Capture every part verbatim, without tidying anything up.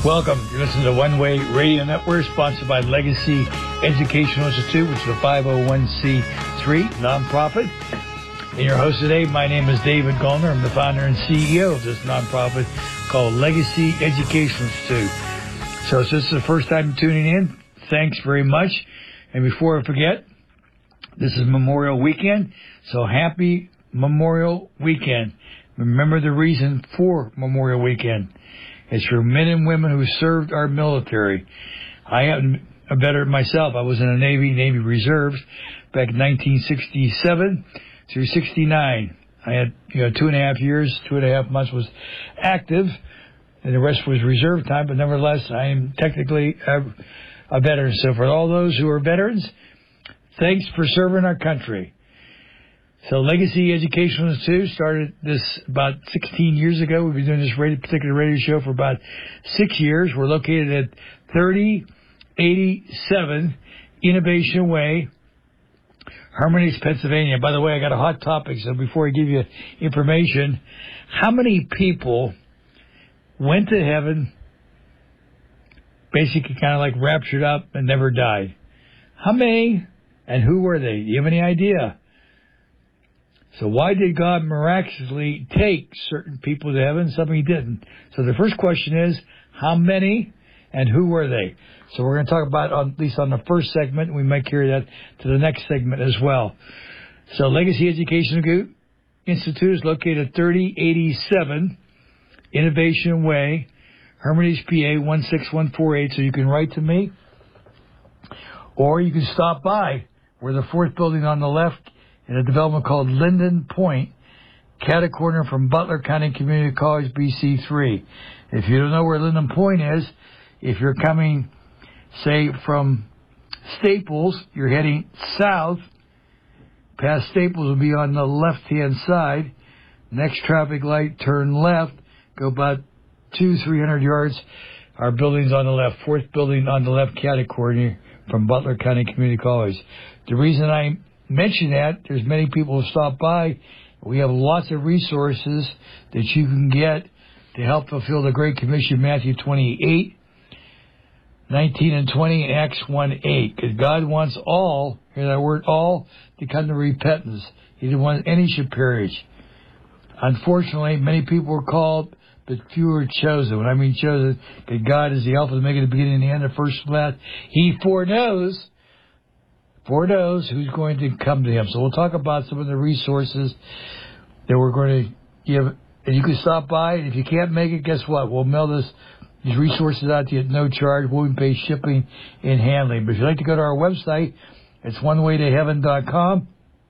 Welcome. You're listening to One Way Radio Network, sponsored by Legacy Educational Institute, which is a five oh one c three nonprofit. And your host today, my name is David Gollner. I'm the founder and C E O of this nonprofit called Legacy Educational Institute. So if this is the first time tuning in, thanks very much. And before I forget, this is Memorial Weekend, so happy Memorial Weekend. Remember the reason for Memorial Weekend. It's for men and women who served our military. I am a veteran myself. I was in the Navy, Navy Reserves back in nineteen sixty-seven through sixty-nine. I had, you know, two and a half years, two and a half months was active, and the rest was reserve time, but nevertheless, I am technically a, a veteran. So for all those who are veterans, thanks for serving our country. So Legacy Educational Institute started this about sixteen years ago. We've been doing this radio, particular radio show for about six years. We're located at thirty eighty-seven Innovation Way, Hermitage, Pennsylvania. By the way, I got a hot topic, so before I give you information, how many people went to heaven, basically kind of like raptured up and never died? How many, and who were they? Do you have any idea? So why did God miraculously take certain people to heaven, some he didn't? So the first question is, how many and who were they? So we're going to talk about, at least on the first segment, and we might carry that to the next segment as well. So Legacy Education Institute is located at thirty eighty-seven Innovation Way, Hermitage, P A one six one four eight. So you can write to me, or you can stop by. We're the fourth building on the left, in a development called Linden Point, cat a corner from Butler County Community College, B C three. If you don't know where Linden Point is, if you're coming, say, from Staples, you're heading south. Past Staples will be on the left-hand side. Next traffic light, turn left. Go about two, three hundred yards. Our building's on the left. Fourth building on the left, cat a corner from Butler County Community College. The reason I mention that, there's many people who stop by. We have lots of resources that you can get to help fulfill the Great Commission, Matthew twenty-eight, nineteen and twenty, and Acts one eight. Because God wants all, hear that word all, to come to repentance. He didn't want any should perish. Unfortunately, many people were called, but few were chosen. When I mean chosen, because God is the Alpha, the Omega, the beginning and the end, the first and last. He foreknows foreknows who's going to come to him. So we'll talk about some of the resources that we're going to give. And you can stop by, and if you can't make it, guess what? We'll mail this, these resources out to you at no charge. We'll pay shipping and handling. But if you'd like to go to our website, it's one way to heaven dot com.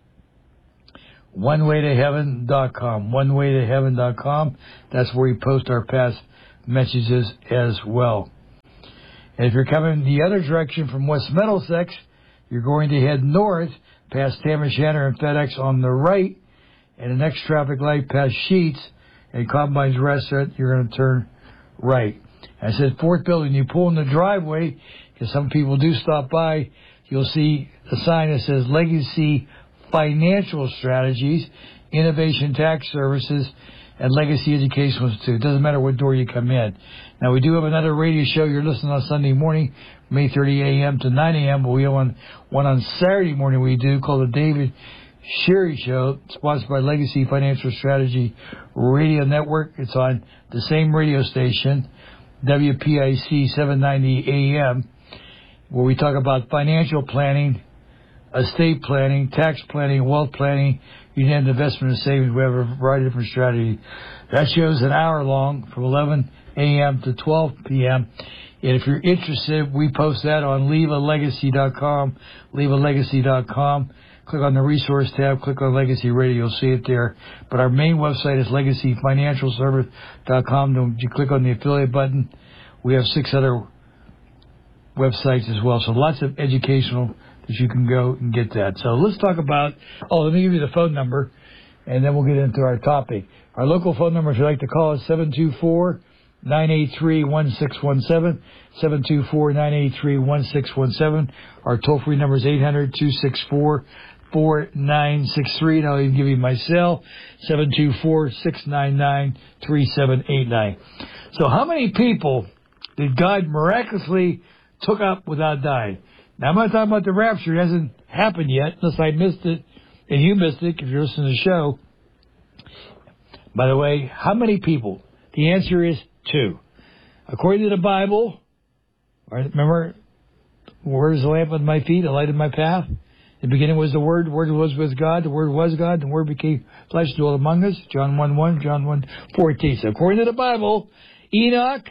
one way to heaven dot com. one way to heaven dot com. That's where we post our past messages as well. And if you're coming the other direction from West Middlesex, you're going to head north past Tamara Shanner and FedEx on the right, and the next traffic light past Sheets and Combine's Restaurant, you're going to turn right. I said fourth building, you pull in the driveway, because some people do stop by, you'll see a sign that says Legacy Financial Strategies, Innovation Tax Services, and Legacy Educational Institute. It doesn't matter what door you come in. Now, we do have another radio show. You're listening on Sunday morning, from eight thirty a.m. to nine a.m., but we have one, one on Saturday morning we do called the David Sherry Show, sponsored by Legacy Financial Strategy Radio Network. It's on the same radio station, W P I C seven ninety A M, where we talk about financial planning, estate planning, tax planning, wealth planning, union investment and savings. We have a variety of different strategies. That show's an hour long from eleven a.m. to twelve p.m. And if you're interested, we post that on leva legacy dot com, leva legacy dot com. Click on the resource tab, click on Legacy Radio, you'll see it there. But our main website is legacy financial service dot com. You click on the affiliate button. We have six other websites as well. So lots of educational that you can go and get that. So let's talk about, oh, let me give you the phone number, and then we'll get into our topic. Our local phone number, if you'd like to call, is seven two four, nine eight three, one six one seven, seven two four, nine eight three, one six one seven. Our toll-free number is eight hundred, two six four, four nine six three. And I'll even give you my cell, seven two four, six nine nine, three seven eight nine. So how many people that God miraculously took up without dying. Now, I'm not talking about the rapture. It hasn't happened yet, unless I missed it, and you missed it if you're listening to the show. By the way, how many people? The answer is two. According to the Bible, remember, the word is a lamp on my feet, a light on my path. In the beginning was the Word, the Word was with God, the Word was God, the Word became flesh, dwelt among us. John one one, John one fourteen. So according to the Bible, Enoch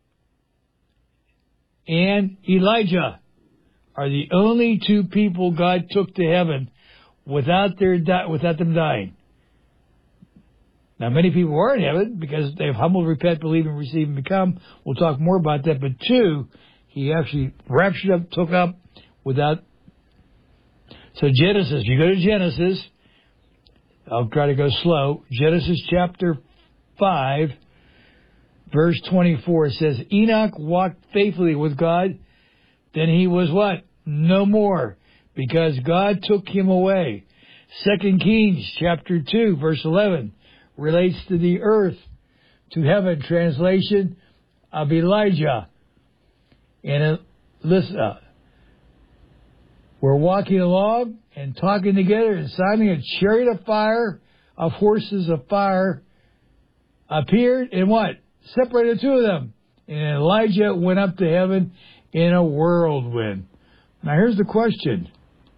and Elijah are the only two people God took to heaven without their di- without them dying. Now, many people are in heaven because they've humbled, repent, believe, and receive, and become. We'll talk more about that. But two, he actually raptured up, took up without. So Genesis, you go to Genesis. I'll try to go slow. Genesis chapter five, verse twenty-four. It says, Enoch walked faithfully with God. Then he was what? No more, because God took him away. Second Kings chapter two, verse eleven. Relates to the earth, to heaven, translation of Elijah. And uh, listen, uh, we're walking along and talking together, and suddenly a chariot of fire, of horses of fire, appeared and what? Separated the two of them. And Elijah went up to heaven in a whirlwind. Now here's the question.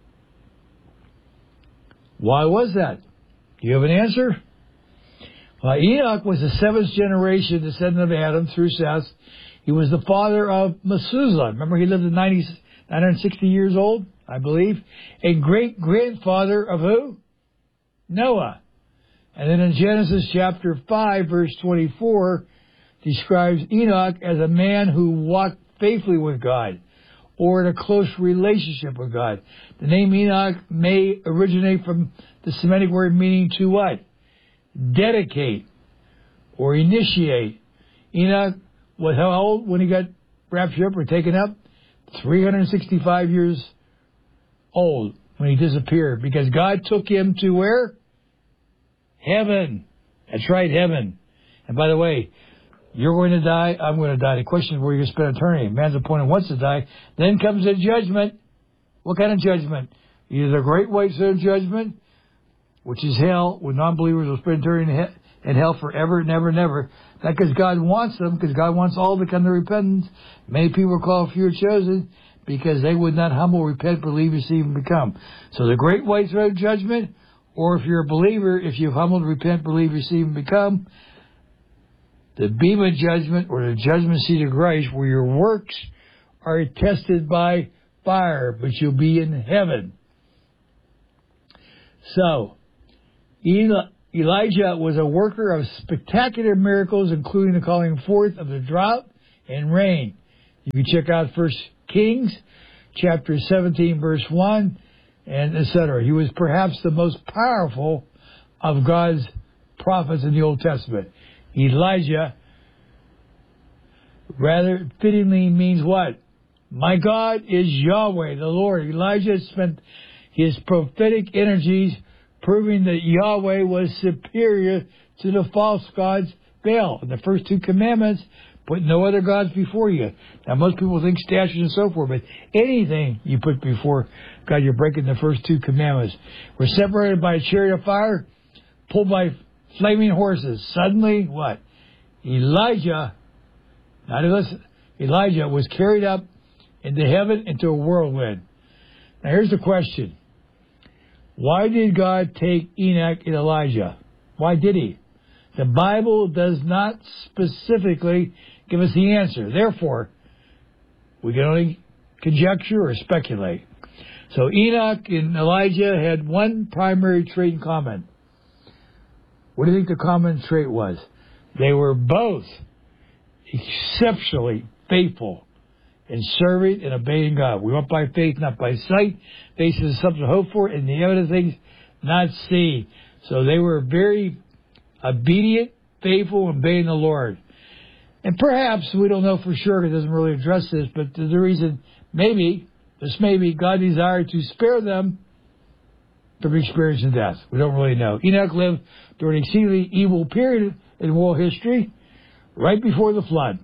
Why was that? Do you have an answer? Well, Enoch was the seventh generation descendant of Adam through Seth. He was the father of Methuselah. Remember, he lived to nine hundred sixty years old, I believe. And great-grandfather of who? Noah. And then in Genesis chapter five, verse twenty-four, describes Enoch as a man who walked faithfully with God, or in a close relationship with God. The name Enoch may originate from the Semitic word meaning to what? Dedicate or initiate. Enoch was how old when he got raptured up or taken up? three hundred sixty-five years old when he disappeared, because God took him to where? Heaven. That's right, heaven. And by the way, you're going to die, I'm going to die. The question is where you're going to spend eternity. Man's appointed once to die. Then comes the judgment. What kind of judgment? Either the great white throne judgment, which is hell, where non-believers will spend eternity in, he- in hell forever and ever and ever. Not because God wants them, because God wants all to come to repentance. Many people are called, few are chosen, because they would not humble, repent, believe, receive, and become. So the great white throne judgment, or if you're a believer, if you've humbled, repent, believe, receive, and become, the Bema judgment, or the judgment seat of Christ, where your works are tested by fire, but you'll be in heaven. So, Eli- Elijah was a worker of spectacular miracles, including the calling forth of the drought and rain. You can check out First Kings, chapter seventeen, verse one, and et cetera. He was perhaps the most powerful of God's prophets in the Old Testament. Elijah, rather fittingly, means what? My God is Yahweh, the Lord. Elijah spent his prophetic energies proving that Yahweh was superior to the false gods Baal. And the first two commandments, put no other gods before you. Now, most people think statues and so forth, but anything you put before God, you're breaking the first two commandments. We're separated by a chariot of fire, pulled by flaming horses. Suddenly, what? Elijah, now listen, Elijah was carried up into heaven into a whirlwind. Now, here's the question. Why did God take Enoch and Elijah? Why did he? The Bible does not specifically give us the answer. Therefore, we can only conjecture or speculate. So Enoch and Elijah had one primary trait in common. What do you think the common trait was? They were both exceptionally faithful in serving and obeying God. We walk by faith, not by sight. Faith is something to hope for, and the evidence of things not seen. So they were very obedient, faithful, and obeying the Lord. And perhaps, we don't know for sure, it doesn't really address this, but the reason, maybe, this maybe, God desired to spare them from experiencing death. We don't really know. Enoch lived during an exceedingly evil period in world history, right before the flood.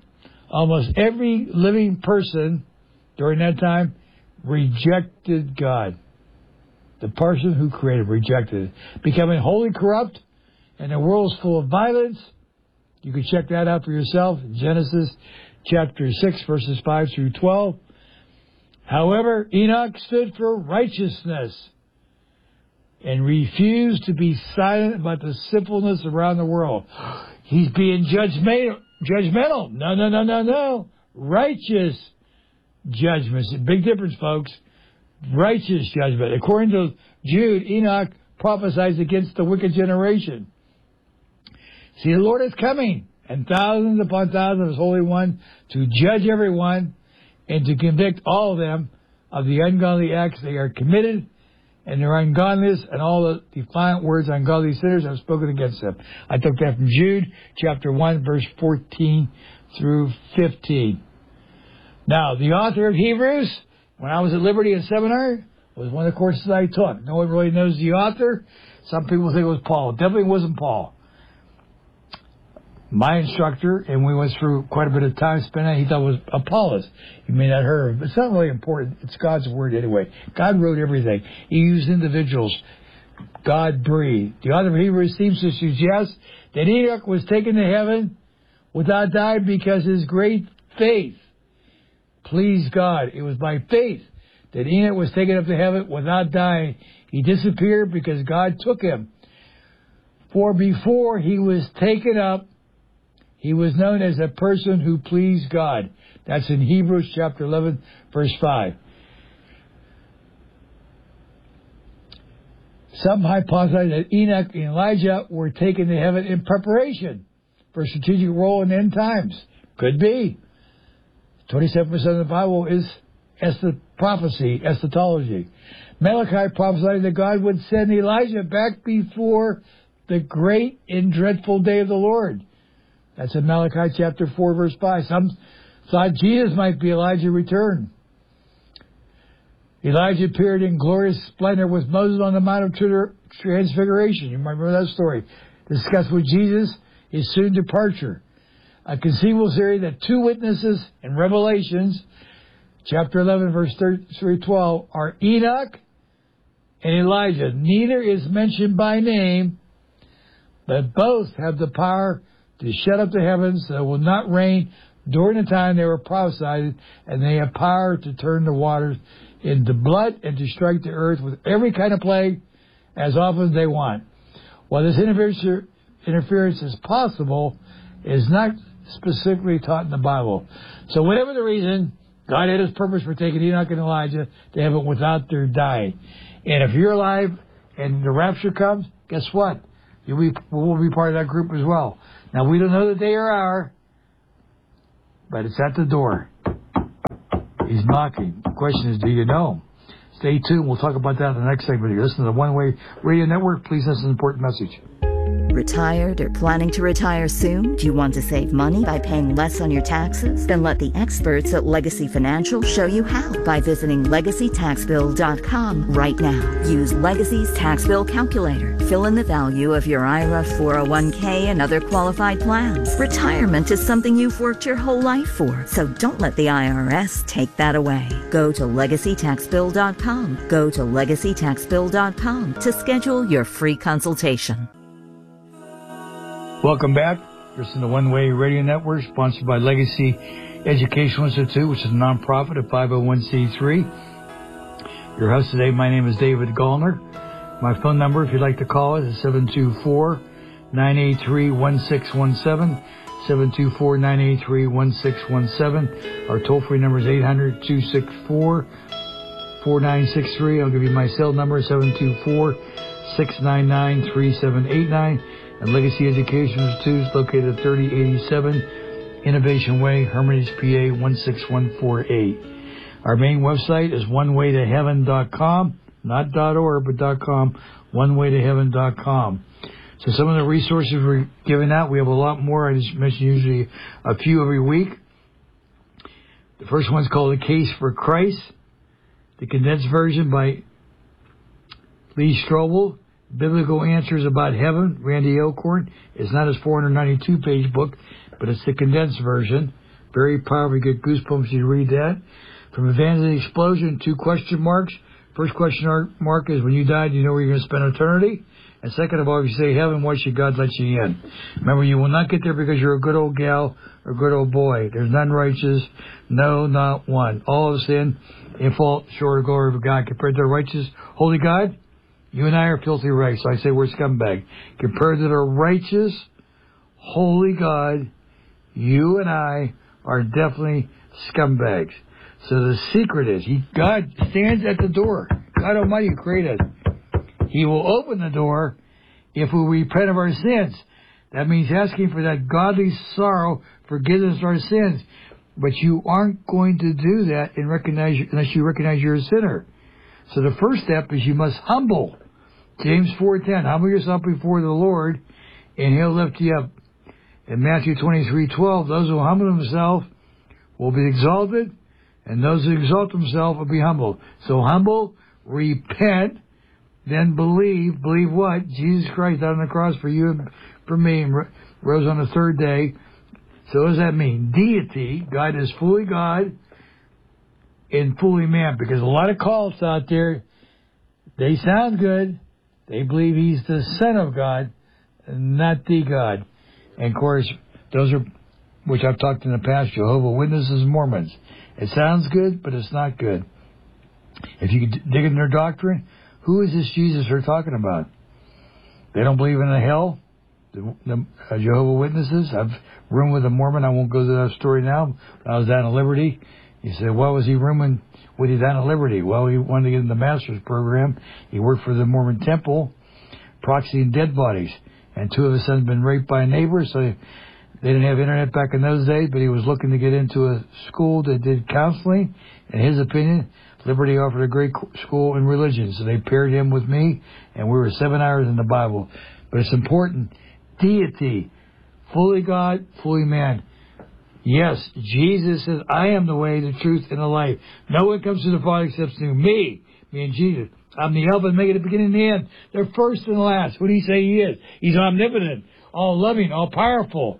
Almost every living person during that time rejected God. The person who created rejected it, becoming wholly corrupt, and the world is full of violence. You can check that out for yourself in Genesis chapter six, verses five through twelve. However, Enoch stood for righteousness and refused to be silent about the sinfulness around the world. He's being judgmental. Judgmental. No, no, no, no, no. Righteous judgment. Big difference, folks. Righteous judgment. According to Jude, Enoch prophesies against the wicked generation. See, the Lord is coming, and thousands upon thousands of His Holy One to judge everyone and to convict all of them of the ungodly acts they are committed and their ungodliness and all the defiant words ungodly sinners have spoken against them. I took that from Jude chapter one, verse fourteen through fifteen. Now, the author of Hebrews, when I was at Liberty in seminary, was one of the courses I took. No one really knows the author. Some people think it was Paul. It definitely wasn't Paul. My instructor, and we went through quite a bit of time spending, he thought it was Apollos. You may not have heard of it, but it's not really important. It's God's word anyway. God wrote everything. He used individuals. God breathed. The author of Hebrews seems to suggest that Enoch was taken to heaven without dying because his great faith pleased God. It was by faith that Enoch was taken up to heaven without dying. He disappeared because God took him. For before he was taken up, he was known as a person who pleased God. That's in Hebrews chapter eleven, verse five. Some hypothesize that Enoch and Elijah were taken to heaven in preparation for a strategic role in end times. Could be. twenty-seven percent of the Bible is est- prophecy, eschatology. Malachi prophesied that God would send Elijah back before the great and dreadful day of the Lord. That's in Malachi chapter four, verse five. Some thought Jesus might be Elijah returned. Elijah appeared in glorious splendor with Moses on the Mount of Transfiguration. You might remember that story. Discussed with Jesus his soon departure. A conceivable theory that two witnesses in Revelations, chapter eleven, verse through twelve, are Enoch and Elijah. Neither is mentioned by name, but both have the power to shut up the heavens so it will not rain during the time they were prophesied, and they have power to turn the waters into blood and to strike the earth with every kind of plague as often as they want. While this interference is possible, it is not specifically taught in the Bible. So whatever the reason, God had His purpose for taking Enoch and Elijah to heaven without their dying. And if you're alive and the rapture comes, guess what? You'll be, we'll be part of that group as well. Now, we don't know the day or hour, but it's at the door. He's knocking. The question is, do you know? Stay tuned. We'll talk about that in the next segment. You listen to the One Way Radio Network. Please listen to an important message. Retired or planning to retire soon? Do you want to save money by paying less on your taxes? Then let the experts at Legacy Financial show you how by visiting legacy tax bill dot com right now. Use Legacy's tax bill calculator. Fill in the value of your I R A, four oh one k, and other qualified plans. Retirement is something you've worked your whole life for, so don't let the I R S take that away. Go to legacy tax bill dot com. Go to legacy tax bill dot com to schedule your free consultation. Welcome back. Listen to One Way Radio Network, sponsored by Legacy Educational Institute, which is a nonprofit at five oh one c three. Your host today, my name is David Gallner. My phone number, if you'd like to call it, is seven two four, nine eight three, one six one seven, seven two four, nine eight three, one six one seven. Our toll-free number is eight hundred, two six four, four nine six three. I'll give you my cell number, seven two four, six nine nine, three seven eight nine. And Legacy Education Institute is located at thirty eighty-seven Innovation Way, Hermitage, P A one six one four eight. Our main website is one way to heaven dot com, not .org, but .com, one way to heaven dot com. So some of the resources we're giving out, we have a lot more. I just mention usually a few every week. The first one's called The Case for Christ, the condensed version by Lee Strobel. Biblical Answers About Heaven, Randy Elkhorn. It's not his four hundred ninety-two page book, but it's the condensed version. Very powerful. You get goosebumps when you read that. From Evangelism Explosion, two question marks. First question mark is, when you die, do you know where you're going to spend eternity? And second of all, if you say heaven, why should God let you in? Remember, you will not get there because you're a good old gal or good old boy. There's none righteous, no, not one. All of sin and fall short of glory of God. Compared to the righteous, holy God, you and I are filthy rags. So I say we're scumbag. Compared to the righteous, holy God, you and I are definitely scumbags. So the secret is, he, God stands at the door. God Almighty created us. He will open the door if we repent of our sins. That means asking for that godly sorrow, forgiveness of our sins. But you aren't going to do that and recognize, unless you recognize you're a sinner. So the first step is you must humble. James four ten, humble yourself before the Lord, and He'll lift you up. In Matthew twenty-three twelve, those who humble themselves will be exalted, and those who exalt themselves will be humbled. So humble, repent, then believe. Believe what? Jesus Christ died on the cross for you and for me and rose on the third day. So what does that mean? Deity. God is fully God and fully man. Because a lot of cults out there, they sound good. They believe He's the Son of God, not the God. And of course, those are, which I've talked in the past, Jehovah's Witnesses, Mormons. It sounds good, but it's not good. If you dig in their doctrine, who is this Jesus they're talking about? They don't believe in a hell. The, the uh, Jehovah's Witnesses. I've roomed with a Mormon. I won't go to that story now. When I was down at Liberty, he said, "Why was he rooming with you down at Liberty?" Well, he wanted to get in the master's program. He worked for the Mormon Temple, proxying dead bodies. And two of his sons had been raped by a neighbor, so they didn't have internet back in those days, but he was looking to get into a school that did counseling. In his opinion, Liberty offered a great school in religion, so they paired him with me, and we were seven hours in the Bible. But it's important. Deity, fully God, fully man. Yes, Jesus says, "I am the way, the truth, and the life. No one comes to the Father except through me," me and Jesus. I'm the Alpha and Omega, the beginning and the end. They're first and last. What do you say He is? He's omnipotent, all-loving, all-powerful,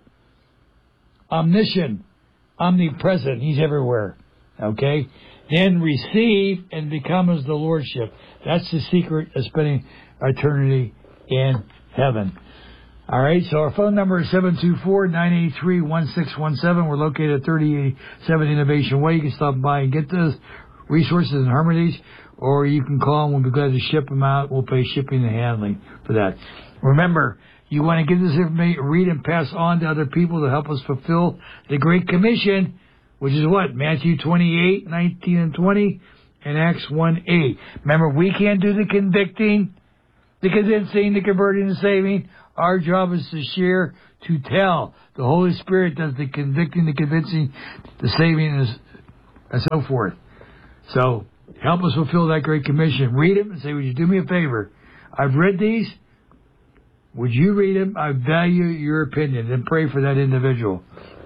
omniscient, omnipresent. He's everywhere. Okay? Then receive and become as the Lordship. That's the secret of spending eternity in heaven. All right, so our phone number is seven two four, nine eight three, one six one seven. We're located at thirty eighty-seven Innovation Way. You can stop by and get those resources and harmonies, or you can call and we'll be glad to ship them out. We'll pay shipping and handling for that. Remember, you want to give this information, read and pass on to other people to help us fulfill the Great Commission, which is what? Matthew twenty-eight, nineteen and twenty, and Acts one eight. Remember, we can't do the convicting, the convincing, the converting, the saving. Our job is to share, to tell. The Holy Spirit does the convicting, the convincing, the saving, and so forth. So, help us fulfill that Great Commission. Read them and say, "Would you do me a favor? I've read these. Would you read them? I value your opinion." And pray for that individual.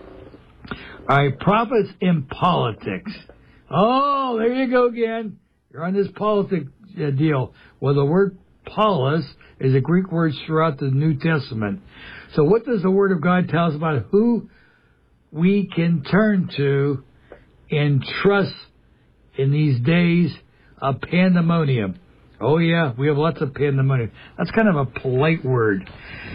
All right, prophets in politics. Oh, there you go again. You're on this politic uh, deal. Well, the word polis is a Greek word throughout the New Testament. So what does the Word of God tell us about who we can turn to and trust in these days of pandemonium? Oh, yeah, we have lots of pandemonium. That's kind of a polite word.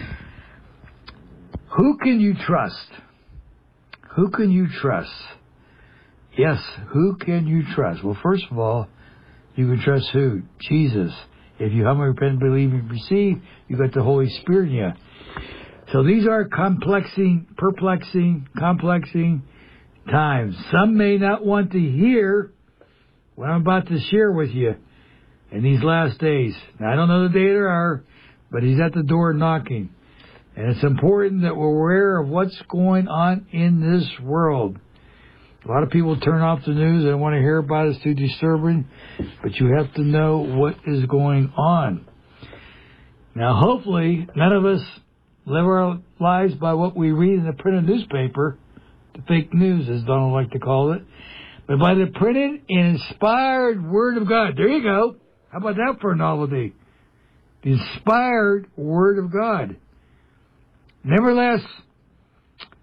Who can you trust? Who can you trust? Yes, who can you trust? Well, first of all, you can trust who? Jesus. If you humbly repent, believe, and receive, you got the Holy Spirit in you. So these are complexing, perplexing, complexing times. Some may not want to hear what I'm about to share with you in these last days. Now, I don't know the day or hour, but He's at the door knocking. And it's important that we're aware of what's going on in this world. A lot of people turn off the news. They don't want to hear about it. It's too disturbing. But you have to know what is going on. Now, hopefully, none of us live our lives by what we read in the printed newspaper, the fake news, as Donald liked to call it, but by the printed and inspired Word of God. There you go. How about that for a novelty? The inspired Word of God. Nevertheless,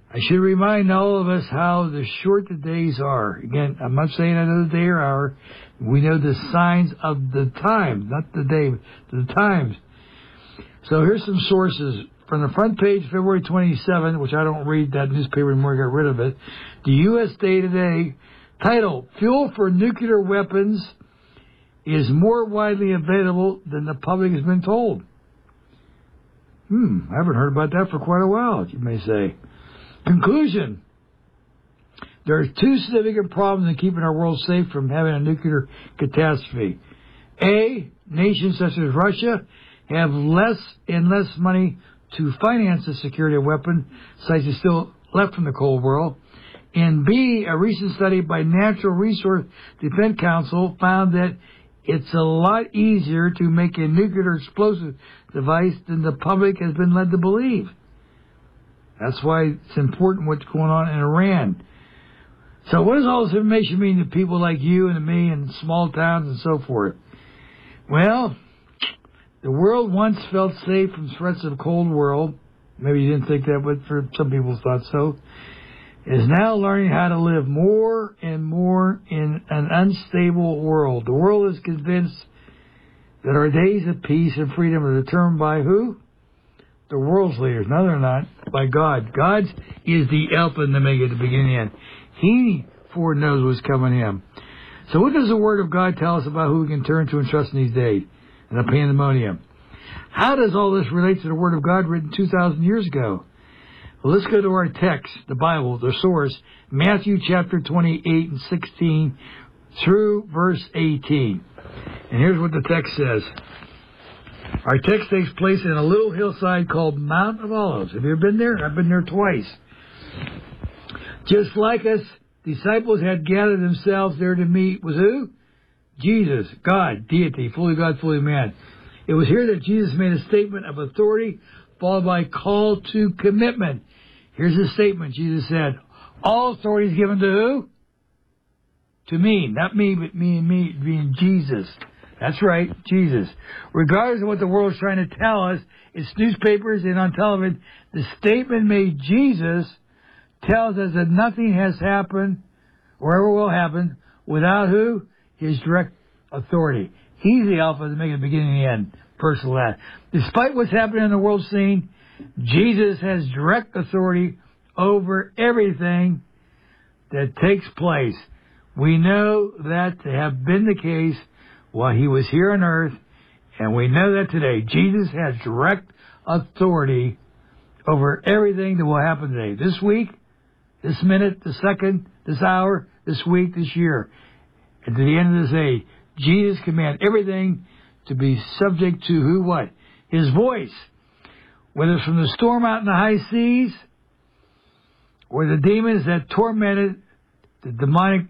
I should remind all of us how the short the days are. Again, I'm not saying another day or hour. We know the signs of the time, not the day, but the times. So here's some sources. From the front page, February twenty-seventh, which I don't read that newspaper anymore, I got rid of it. The U S Day Today, title, Fuel for Nuclear Weapons is more widely available than the public has been told. Hmm, I haven't heard about that for quite a while, you may say. Conclusion. There are two significant problems in keeping our world safe from having a nuclear catastrophe. A, nations such as Russia have less and less money to finance the security of weapon sites is still left from the Cold War. And B, a recent study by Natural Resource Defense Council found that it's a lot easier to make a nuclear explosive device than the public has been led to believe. That's why it's important what's going on in Iran. So what does all this information mean to people like you and me in small towns and so forth? Well, the world once felt safe from threats of the Cold War. Maybe you didn't think that, but for some people thought so. Is now learning how to live more and more in an unstable world. The world is convinced that our days of peace and freedom are determined by who? The world's leaders. No, they're not. By God. God is the Alpha and the Omega, the beginning and end. He foreknows what's coming to him. So what does the Word of God tell us about who we can turn to and trust in these days? In the pandemonium. How does all this relate to the Word of God written two thousand years ago? Well, let's go to our text, the Bible, the source, Matthew chapter twenty-eight and sixteen through verse eighteen. And here's what the text says. Our text takes place in a little hillside called Mount of Olives. Have you ever been there? I've been there twice. Just like us, disciples had gathered themselves there to meet with who? Jesus, God, deity, fully God, fully man. It was here that Jesus made a statement of authority followed by a call to commitment. Here's the statement. Jesus said, all authority is given to who? To me. Not me, but me and me being Jesus. That's right, Jesus. Regardless of what the world is trying to tell us, it's newspapers and on television, the statement made Jesus tells us that nothing has happened or ever will happen without who? His direct authority. He's the Alpha, the Omega, the beginning and the end. Personal that. Despite what's happening in the world scene, Jesus has direct authority over everything that takes place. We know that to have been the case while he was here on earth, and we know that today. Jesus has direct authority over everything that will happen today. This week, this minute, this second, this hour, this week, this year. And to the end of this age, Jesus commands everything to be subject to who, what? His voice. Whether it's from the storm out in the high seas or the demons that tormented the demonic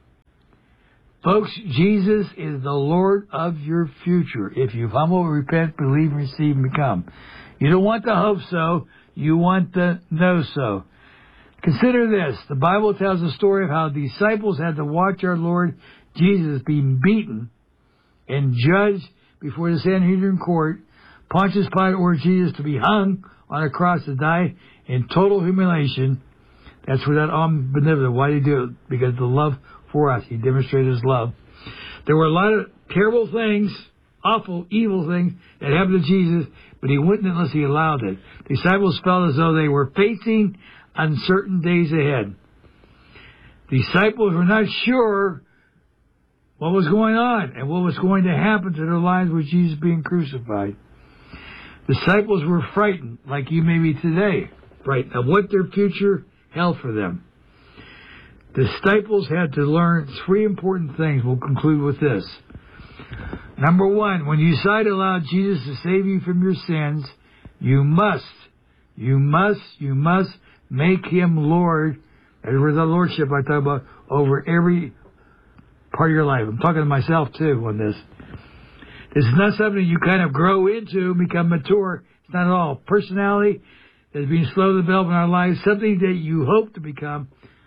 folks, Jesus is the Lord of your future. If you humble, repent, believe, receive, and become. You don't want the hope so, you want the know so. Consider this. The Bible tells the story of how the disciples had to watch our Lord Jesus being beaten and judged before the Sanhedrin court. Pontius Pilate ordered Jesus to be hung on a cross to die in total humiliation. That's where that omnibenevolent. Why did he do it? Because of the love for us. He demonstrated his love. There were a lot of terrible things, awful, evil things that happened to Jesus, but he wouldn't unless he allowed it. The disciples felt as though they were facing uncertain days ahead. The disciples were not sure what was going on and what was going to happen to their lives with Jesus being crucified. Disciples were frightened, like you may be today, frightened of what their future held for them. The disciples had to learn three important things. We'll conclude with this. Number one, when you decide to allow Jesus to save you from your sins, you must, you must, you must make him Lord. That's where the Lordship I talk about over every part of your life. I'm talking to myself too on this. This is not something you kind of grow into and become mature. It's not at all. Personality is being slow to develop in our lives, something that you hope to become.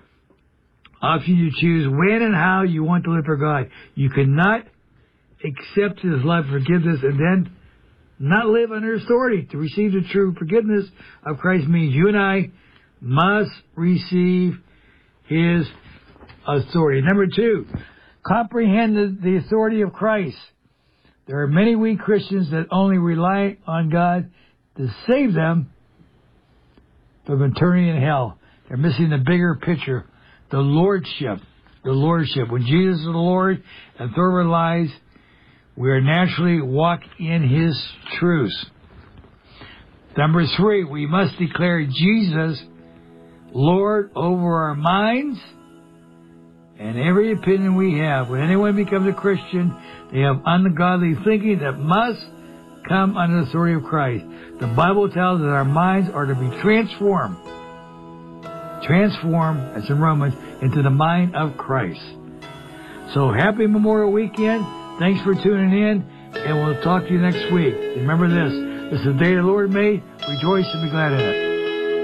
Option you choose when and how you want to live for God. You cannot accept his love, forgiveness, and then not live under his authority. To receive the true forgiveness of Christ means you and I must receive his authority. Number two, comprehend the, the authority of Christ. There are many weak Christians that only rely on God to save them from eternity in hell. They're missing the bigger picture, the lordship. The lordship. When Jesus is the Lord and through our lives, we are naturally walk in his truths. Number three, we must declare Jesus Lord over our minds and every opinion we have. When anyone becomes a Christian, they have ungodly thinking that must come under the authority of Christ. The Bible tells us that our minds are to be transformed. Transformed, as in Romans, into the mind of Christ. So happy Memorial Weekend. Thanks for tuning in, and we'll talk to you next week. Remember this, this is the day the Lord made. Rejoice and be glad in it.